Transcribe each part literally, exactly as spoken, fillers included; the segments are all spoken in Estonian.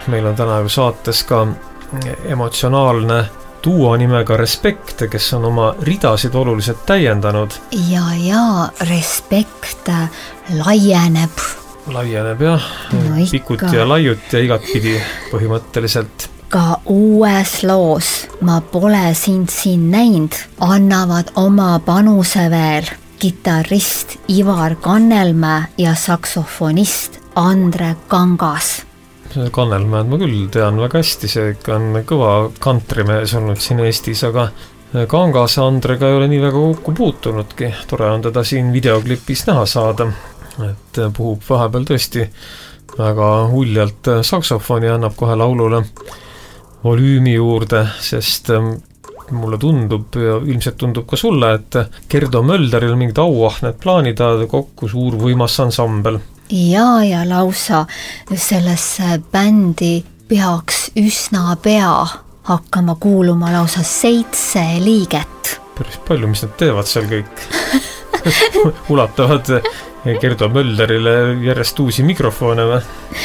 meil on täna ju saates ka emotsionaalne duo nimega Respekt, kes on oma ridasid oluliselt täiendanud. Ja, ja, Respekt laieneb. Laieneb, jah. No Pikut ja laiut ja igat pidi põhimõtteliselt. Ka uues loos Ma pole sind siin näinud annavad oma panuse veel kitarrist Ivar Kannelmäe ja saksofonist Andre Kangas. Kannelmäed ma küll tean väga hästi, see on kõva kantrimees olnud siin Eestis, aga Kangase Andrega ei ole nii väga kokku puutunudki. Tore on teda siin videoklipis näha saada, et puhub vahepeal tõesti väga uljalt saksofoni, annab kohe laulule volüümi juurde, sest mulle tundub ja ilmselt tundub ka sulle, et Gerdo Mölderil mingid auahned plaanida kokku suur võimas ansambel. Ja, ja lausa sellesse bändi peaks üsna pea hakkama kuuluma lausa seitse liiget. Päris palju, mis nad teevad seal kõik? Ulatavad Gerdo Mölderile järjest uusi mikrofone või?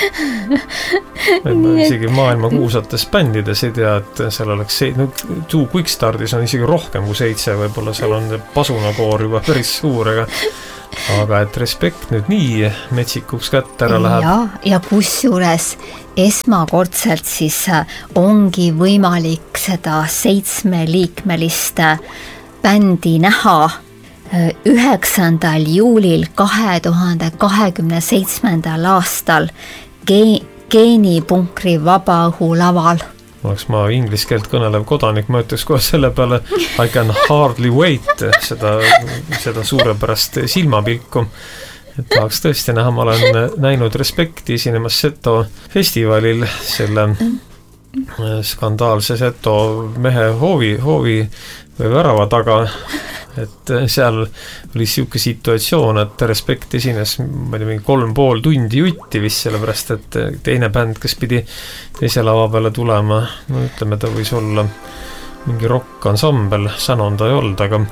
Ma isegi maailma kuulsates bändides ei tea, et seal oleks see, no Two Quickstardis on isegi rohkem kui seitse, võib-olla seal on pasunakoor juba päris suur, aga aga et Respekt nüüd nii metsikuks kätte ära läheb. Ja, ja kusjuures esmakordselt siis ongi võimalik seda seitsmeliikmelist bändi näha üheksandal juulil kahe tuhande kahekümne seitsmendal aastal Ge- Geenipunkri vabaõhu laval. Oleks ma inglise keelt kõnelev kodanik, ma ütleks kohe selle peale I can hardly wait seda, seda suurepärast silmapilku. Et tahaks tõesti näha, ma olen näinud Respekti esinemas Seto festivalil selle skandaalse Seto mehe hoovi, hoovi või värava taga, et seal oli siuke situatsioon, et Respekt esines ma ei tea, mingi kolm pool tundi jutti vist, sellepärast et teine bänd, kes pidi teise lava peale tulema, no ütleme, ta võis olla mingi rock-ansambel, Sanon ta ei olnud, aga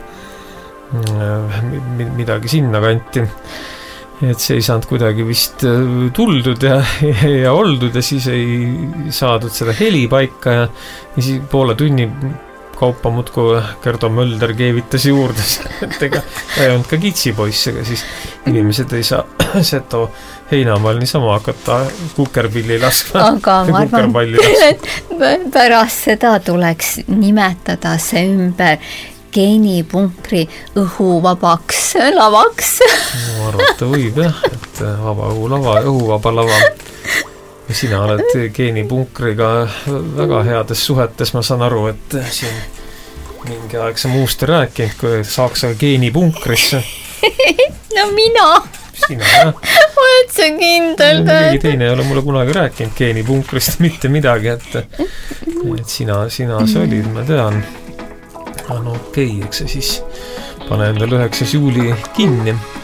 midagi sinna kanti, et see ei saanud kuidagi vist tuldud ja, ja oldud ja siis ei saadud seda heli paika ja, ja siis poole tunni kaupa mutku Gerdo Mölder keevitas juurde, et ega ei olnud ka kitsipoiss, ega siis inimesed ei saa Seto heinamaal niisama hakata kukerpilli laskma. Aga ma arvan, et pärast seda tuleks nimetada see ümber Geenipunkri õhuvabaks lavaks. No, arvata võib jah, et vaba õhulava, õhuvaba lava. Sina oled Geenipunkriga väga heades suhetes, ma saan aru, et siin mingi aeg sa muust ei rääkinud, kui saaks aga Geenipunkrisse. No mina. Sina, jah. Oled sa kindel? Keegi teine ei ole mulle kunagi rääkinud Geenipunkrist mitte midagi, et, et sina, sina see olid, ma tean. No okei, eks see siis pane endal üheksas juuli kinni.